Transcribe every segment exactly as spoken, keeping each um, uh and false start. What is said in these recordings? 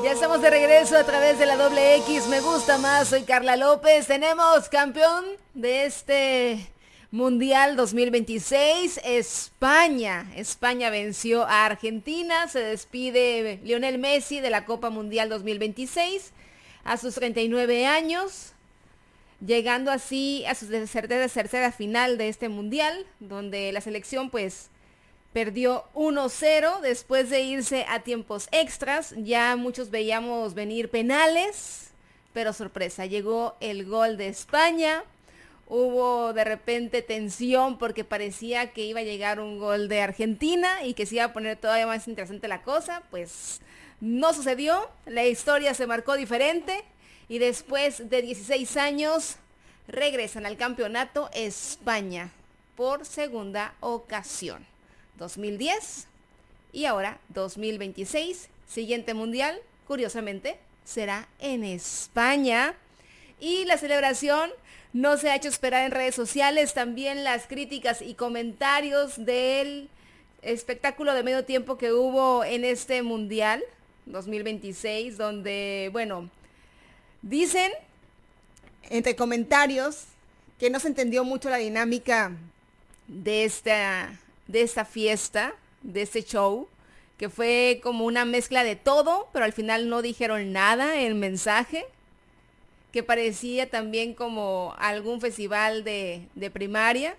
Ya estamos de regreso a través de la doble X, me gusta más, soy Carla López. Tenemos campeón de este Mundial dos mil veintiséis, España. España venció a Argentina, se despide Lionel Messi de la Copa Mundial dos mil veintiséis a sus treinta y nueve años, llegando así a su tercera, tercera final de este Mundial, donde la selección pues perdió uno cero después de irse a tiempos extras. Ya muchos veíamos venir penales, pero sorpresa, llegó el gol de España. Hubo de repente tensión porque parecía que iba a llegar un gol de Argentina y que se iba a poner todavía más interesante la cosa. Pues no sucedió, la historia se marcó diferente y después de dieciséis años regresan al campeonato España por segunda ocasión. dos mil diez y ahora dos mil veintiséis, siguiente mundial, curiosamente, será en España. Y la celebración no se ha hecho esperar en redes sociales, también las críticas y comentarios del espectáculo de medio tiempo que hubo en este mundial dos mil veintiséis, donde, bueno, dicen entre comentarios que no se entendió mucho la dinámica de esta... de esta fiesta, de este show, que fue como una mezcla de todo, pero al final no dijeron nada en el mensaje, que parecía también como algún festival de, de primaria,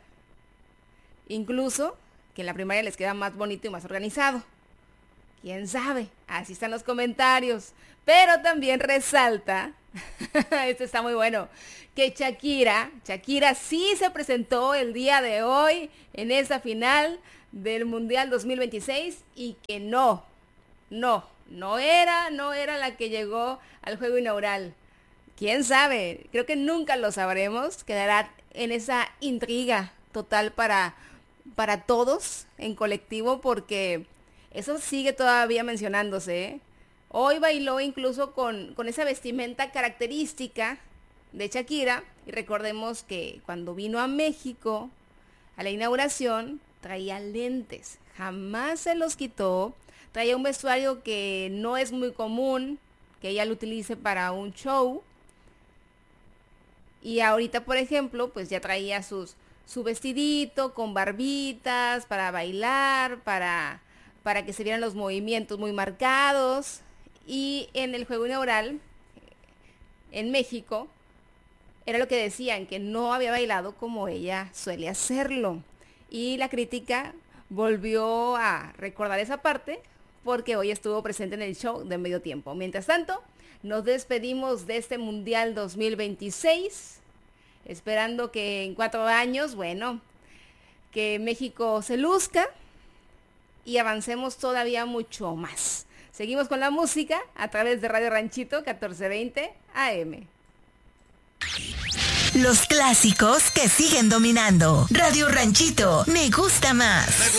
incluso que en la primaria les queda más bonito y más organizado. ¿Quién sabe? Así están los comentarios, pero también resalta, esto está muy bueno, que Shakira, Shakira sí se presentó el día de hoy en esa final del Mundial dos mil veintiséis y que no, no, no era, no era la que llegó al juego inaugural. ¿Quién sabe? Creo que nunca lo sabremos, quedará en esa intriga total para, para todos en colectivo porque eso sigue todavía mencionándose, ¿eh? Hoy bailó incluso con, con esa vestimenta característica de Shakira y recordemos que cuando vino a México a la inauguración traía lentes, jamás se los quitó, traía un vestuario que no es muy común que ella lo utilice para un show y ahorita por ejemplo pues ya traía sus, su vestidito con barbitas para bailar, para, para que se vieran los movimientos muy marcados. Y en el juego inaugural, en México, era lo que decían, que no había bailado como ella suele hacerlo. Y la crítica volvió a recordar esa parte porque hoy estuvo presente en el show de medio tiempo. Mientras tanto, nos despedimos de este Mundial dos mil veintiséis, esperando que en cuatro años, bueno, que México se luzca y avancemos todavía mucho más. Seguimos con la música a través de Radio Ranchito catorce veinte A M. Los clásicos que siguen dominando. Radio Ranchito, me gusta más.